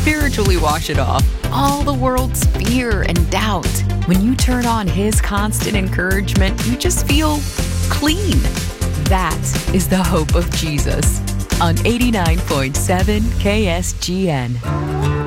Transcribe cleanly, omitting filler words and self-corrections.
spiritually wash it off. All the world's fear and doubt. When you turn on His constant encouragement, you just feel clean. That is the hope of Jesus on 89.7 KSGN.